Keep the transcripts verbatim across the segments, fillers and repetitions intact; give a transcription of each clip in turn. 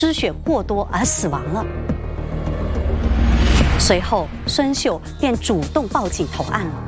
失血过多而死亡了。随后，孙秀便主动报警投案了。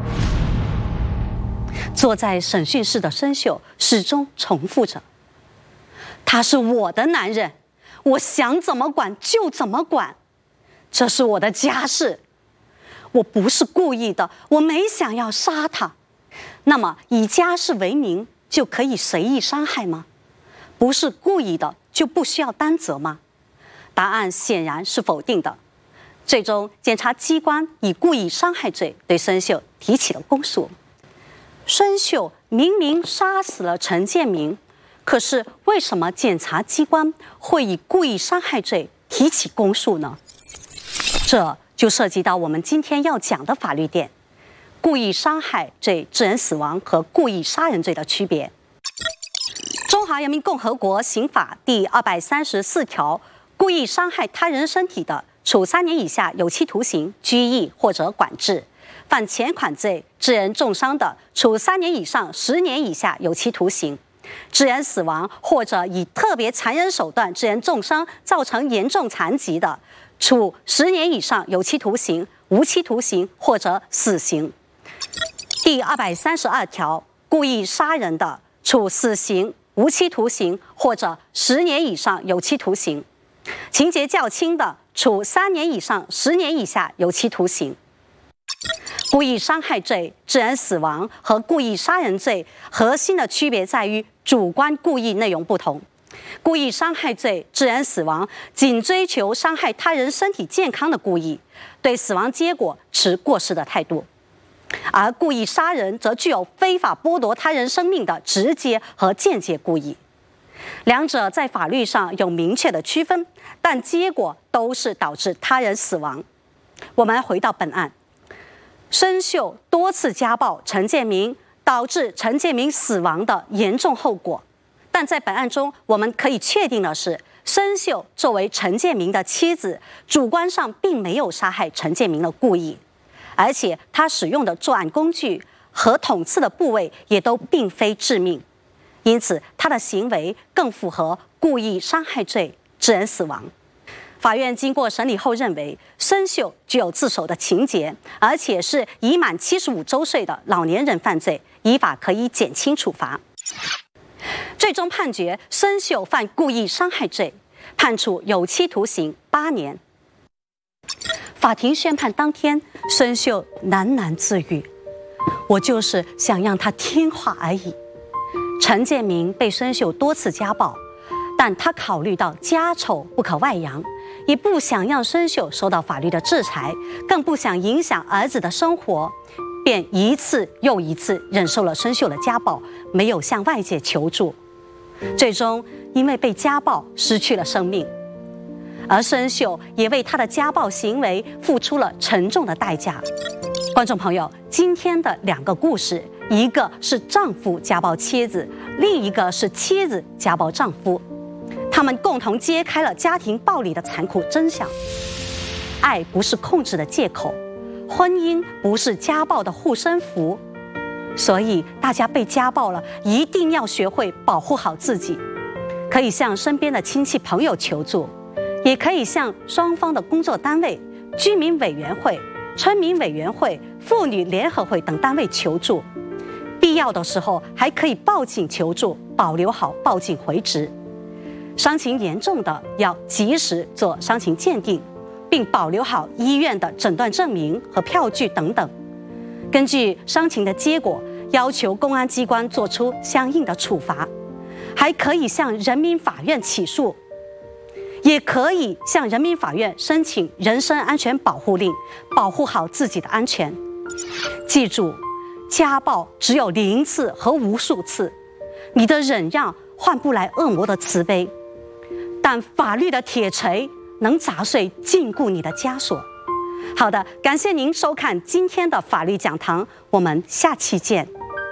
坐在审讯室的孙秀始终重复着：“他是我的男人，我想怎么管就怎么管，这是我的家事，我不是故意的，我没想要杀他。那么，以家事为名就可以随意伤害吗？不是故意的就不需要担责吗？”答案显然是否定的。最终，检察机关以故意伤害罪对孙秀提起了公诉。孙秀明明杀死了陈建明，可是为什么检察机关会以故意伤害罪提起公诉呢？这就涉及到我们今天要讲的法律点：故意伤害罪致人死亡和故意杀人罪的区别。中华人民共和国刑法第二百三十四条，故意伤害他人身体的，处三年以下有期徒刑、拘役或者管制；犯前款罪致人重伤的，处三年以上十年以下有期徒刑；致人死亡或者以特别残忍手段致人重伤，造成严重残疾的，处十年以上有期徒刑、无期徒刑或者死刑。第二百三十二条，故意杀人的，处死刑、无期徒刑或者十年以上有期徒刑；情节较轻的，处三年以上十年以下有期徒刑。故意伤害罪致人死亡和故意杀人罪核心的区别在于主观故意内容不同。故意伤害罪致人死亡仅追求伤害他人身体健康的故意，对死亡结果持过失的态度；而故意杀人则具有非法剥夺他人生命的直接和间接故意。两者在法律上有明确的区分，但结果都是导致他人死亡。我们回到本案，孙秀多次家暴陈建明，导致陈建明死亡的严重后果。但在本案中，我们可以确定的是，孙秀作为陈建明的妻子，主观上并没有杀害陈建明的故意，而且他使用的作案工具和捅刺的部位也都并非致命。因此，他的行为更符合故意伤害罪致人死亡。法院经过审理后认为，孙秀具有自首的情节，而且是已满七十五周岁的老年人犯罪，依法可以减轻处罚。最终判决孙秀犯故意伤害罪，判处有期徒刑八年。法庭宣判当天，孙秀喃喃自语：“我就是想让他听话而已。”陈建明被孙秀多次家暴，但他考虑到家丑不可外扬，也不想让孙秀受到法律的制裁，更不想影响儿子的生活，便一次又一次忍受了孙秀的家暴，没有向外界求助。最终因为被家暴失去了生命，而孙秀也为他的家暴行为付出了沉重的代价。观众朋友，今天的两个故事，一个是丈夫家暴妻子，另一个是妻子家暴丈夫，他们共同揭开了家庭暴力的残酷真相。爱不是控制的借口，婚姻不是家暴的护身符。所以大家被家暴了，一定要学会保护好自己。可以向身边的亲戚朋友求助，也可以向双方的工作单位、居民委员会、村民委员会、妇女联合会等单位求助。必要的时候还可以报警求助，保留好报警回执。伤情严重的要及时做伤情鉴定，并保留好医院的诊断证明和票据等等。根据伤情的结果，要求公安机关作出相应的处罚，还可以向人民法院起诉，也可以向人民法院申请人身安全保护令，保护好自己的安全。记住，家暴只有零次和无数次，你的忍让换不来恶魔的慈悲，但法律的铁锤能砸碎禁锢你的枷锁。好的，感谢您收看今天的法律讲堂，我们下期见。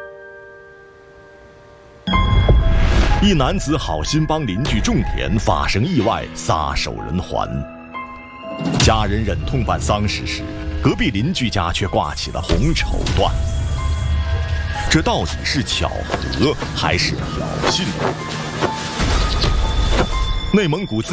一男子好心帮邻居种田，发生意外，撒手人寰。家人忍痛办丧事时，隔壁邻居家却挂起了红绸缎。这到底是巧合还是挑衅？内蒙古自